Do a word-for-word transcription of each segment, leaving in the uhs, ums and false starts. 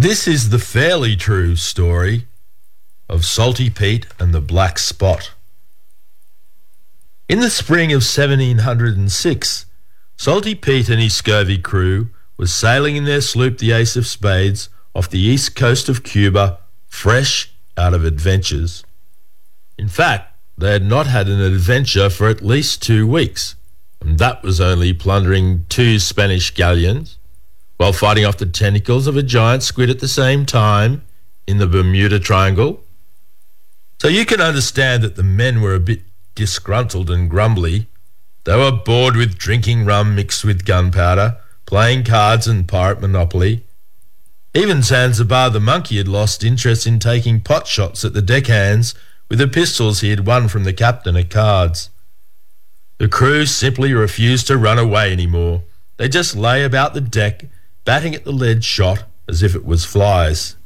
This is the fairly true story of Salty Pete and the Black Spot. In the spring of seventeen oh six, Salty Pete and his scurvy crew was sailing in their sloop the Ace of Spades off the east coast of Cuba, fresh out of adventures. In fact, they had not had an adventure for at least two weeks, and that was only plundering two Spanish galleons, while fighting off the tentacles of a giant squid at the same time in the Bermuda Triangle. So you can understand that the men were a bit disgruntled and grumbly. They were bored with drinking rum mixed with gunpowder, playing cards and pirate monopoly. Even Zanzibar the monkey had lost interest in taking pot shots at the deckhands with the pistols he had won from the captain at cards. The crew simply refused to run away anymore. They just lay about the deck, batting at the lead shot as if it was flies.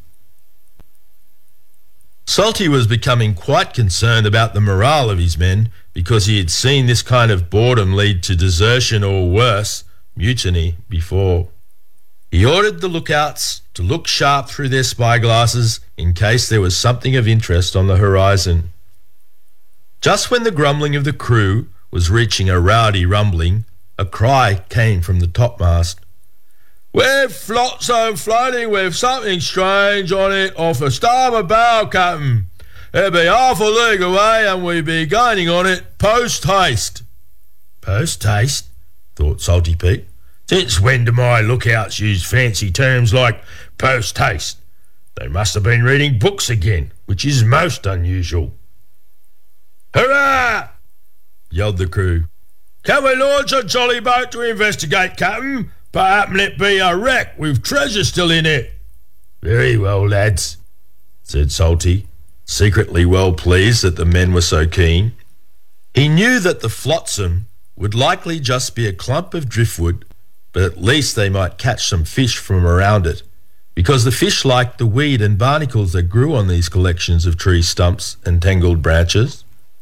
Salty was becoming quite concerned about the morale of his men because he had seen this kind of boredom lead to desertion or worse, mutiny, before. He ordered the lookouts to look sharp through their spyglasses in case there was something of interest on the horizon. Just when the grumbling of the crew was reaching a rowdy rumbling, a cry came from the topmast. "We're flotsam floating with something strange on it off a starboard bow, Captain. It'll be half a league away and we'll be gaining on it post-haste." "Post-haste?" thought Salty Pete. "Since when do my lookouts use fancy terms like post-haste? They must have been reading books again, which is most unusual." "Hurrah!" yelled the crew. "Can we launch a jolly boat to investigate, Captain? Perhaps it be a wreck with treasure still in it." "Very well, lads," said Salty, secretly well pleased that the men were so keen. He knew that the flotsam would likely just be a clump of driftwood, but at least they might catch some fish from around it, because the fish liked the weed and barnacles that grew on these collections of tree stumps and tangled branches.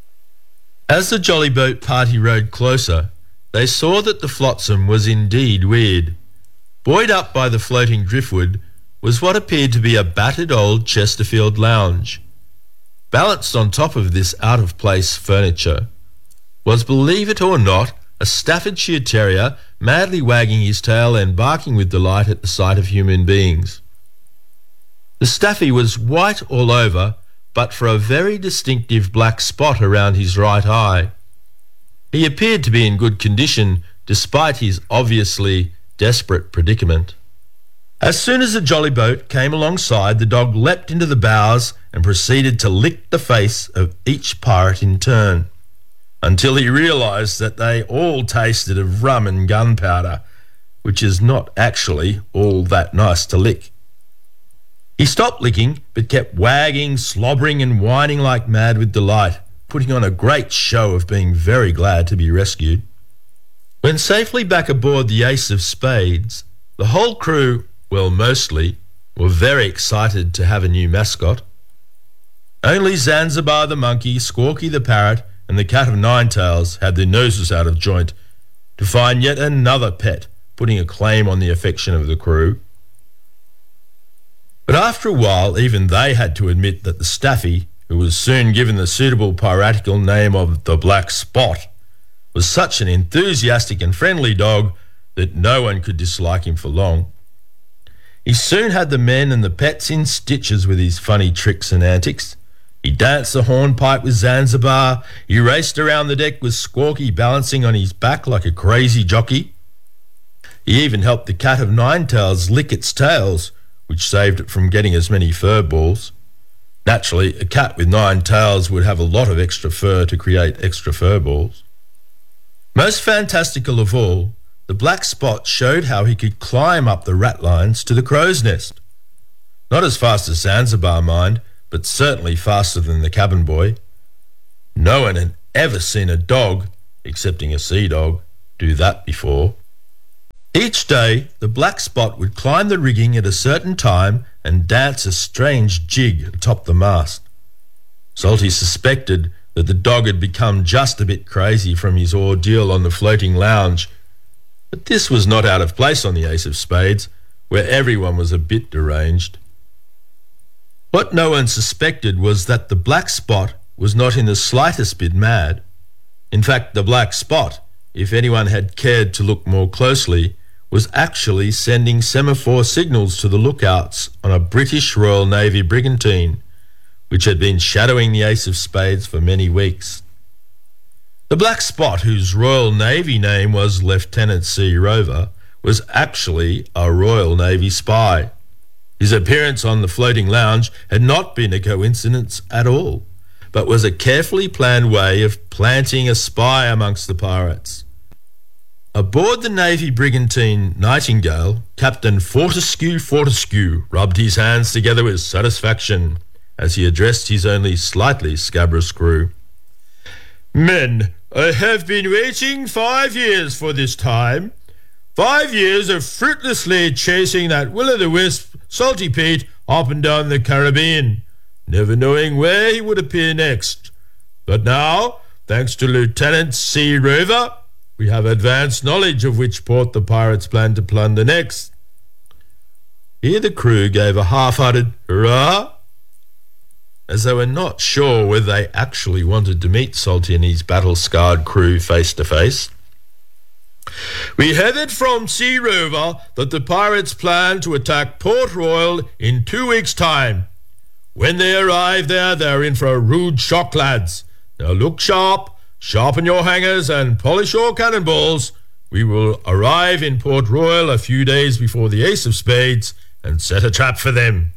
As the jolly boat party rowed closer, they saw that the flotsam was indeed weird. Buoyed up by the floating driftwood was what appeared to be a battered old Chesterfield lounge. Balanced on top of this out-of-place furniture was, believe it or not, a Staffordshire Terrier madly wagging his tail and barking with delight at the sight of human beings. The Staffy was white all over, but for a very distinctive black spot around his right eye. He appeared to be in good condition despite his obviously desperate predicament. As soon as the jolly boat came alongside, the dog leapt into the bows and proceeded to lick the face of each pirate in turn, until he realised that they all tasted of rum and gunpowder, which is not actually all that nice to lick. He stopped licking, but kept wagging, slobbering and whining like mad with delight, putting on a great show of being very glad to be rescued. When safely back aboard the Ace of Spades, the whole crew, well mostly, were very excited to have a new mascot. Only Zanzibar the monkey, Squawky the parrot and the Cat of Nine Tails had their noses out of joint to find yet another pet putting a claim on the affection of the crew. But after a while, even they had to admit that the Staffy, who was soon given the suitable piratical name of the Black Spot, was such an enthusiastic and friendly dog that no one could dislike him for long. He soon had the men and the pets in stitches with his funny tricks and antics. He danced the hornpipe with Zanzibar. He raced around the deck with Squawky balancing on his back like a crazy jockey. He even helped the Cat of Nine Tails lick its tails, which saved it from getting as many fur balls. Naturally, a cat with nine tails would have a lot of extra fur to create extra fur balls. Most fantastical of all, the Black Spot showed how he could climb up the ratlines to the crow's nest. Not as fast as Zanzibar, mind, but certainly faster than the cabin boy. No one had ever seen a dog, excepting a sea dog, do that before. Each day, the Black Spot would climb the rigging at a certain time and dance a strange jig atop the mast. Salty suspected that the dog had become just a bit crazy from his ordeal on the floating lounge, but this was not out of place on the Ace of Spades, where everyone was a bit deranged. What no one suspected was that the black spot was not in the slightest bit mad. In fact, the black spot, if anyone had cared to look more closely, was actually sending semaphore signals to the lookouts on a British Royal Navy brigantine, which had been shadowing the Ace of Spades for many weeks. The black spot, whose Royal Navy name was Lieutenant Sea Rover, was actually a Royal Navy spy. His appearance on the floating lounge had not been a coincidence at all, but was a carefully planned way of planting a spy amongst the pirates. Aboard the Navy brigantine Nightingale, Captain Fortescue Fortescue rubbed his hands together with satisfaction as he addressed his only slightly scabrous crew. "Men, I have been waiting five years for this time. Five years of fruitlessly chasing that will-o'-the-wisp Salty Pete up and down the Caribbean, never knowing where he would appear next. But now, thanks to Lieutenant Sea Rover, we have advanced knowledge of which port the pirates plan to plunder next." Here the crew gave a half-hearted hurrah, as they were not sure whether they actually wanted to meet Salty and his battle-scarred crew face to face. "We have it from Sea Rover that the pirates plan to attack Port Royal in two weeks' time. When they arrive there, they're in for a rude shock, lads. Now look sharp, sharpen your hangers and polish your cannonballs. We will arrive in Port Royal a few days before the Ace of Spades and set a trap for them."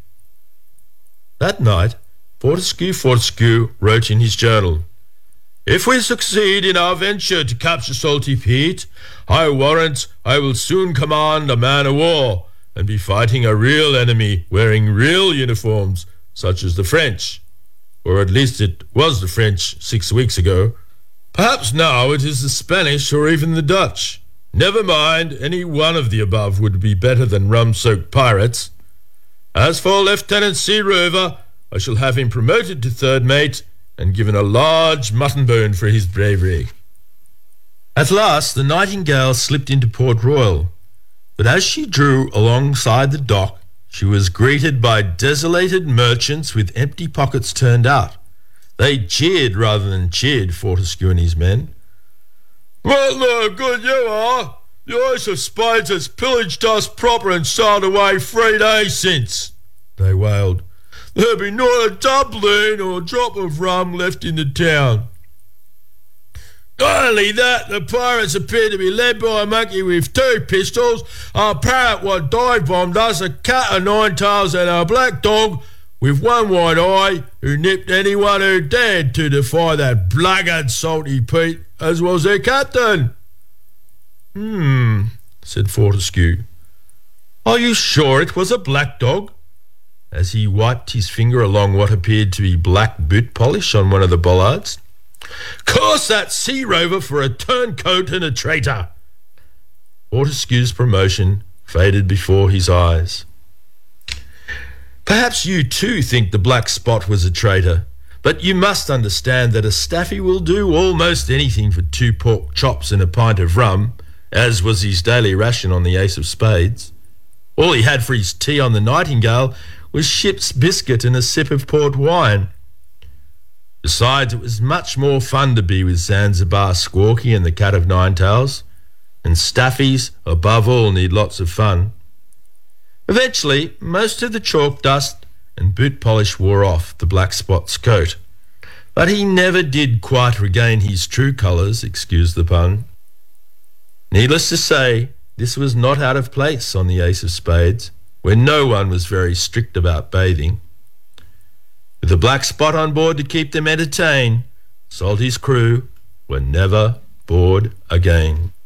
That night, Fortescue Fortescue wrote in his journal, "If we succeed in our venture to capture Salty Pete, I warrant I will soon command a man-of-war and be fighting a real enemy wearing real uniforms, such as the French. Or at least it was the French six weeks ago. Perhaps now it is the Spanish or even the Dutch. Never mind, any one of the above would be better than rum-soaked pirates. As for Lieutenant Sea Rover, I shall have him promoted to third mate and given a large mutton bone for his bravery." At last the Nightingale slipped into Port Royal, but as she drew alongside the dock, she was greeted by desolated merchants with empty pockets turned out. They jeered rather than cheered Fortescue and his men. "What the good you are! The Ace of Spades has pillaged us proper and sailed away three days since," they wailed. "There be not a doubloon or a drop of rum left in the town. Not only that, the pirates appear to be led by a monkey with two pistols, a parrot what dive-bombed us, a cat of nine tails and a black dog with one white eye who nipped anyone who dared to defy that blackguard Salty Pete, as was their captain." "Hmm," said Fortescue. "Are you sure it was a black dog?" as he wiped his finger along what appeared to be black boot polish on one of the bollards. "Curse that Sea Rover for a turncoat and a traitor." Fortescue's promotion faded before his eyes. Perhaps you too think the black spot was a traitor, but you must understand that a staffy will do almost anything for two pork chops and a pint of rum, as was his daily ration on the Ace of Spades. All he had for his tea on the Nightingale was ship's biscuit and a sip of port wine. Besides, it was much more fun to be with Zanzibar Squawky and the Cat of Nine Tails, and staffies, above all, need lots of fun. Eventually, most of the chalk dust and boot polish wore off the black spot's coat, but he never did quite regain his true colours, excuse the pun. Needless to say, this was not out of place on the Ace of Spades, where no one was very strict about bathing. With a black spot on board to keep them entertained, Salty's crew were never bored again.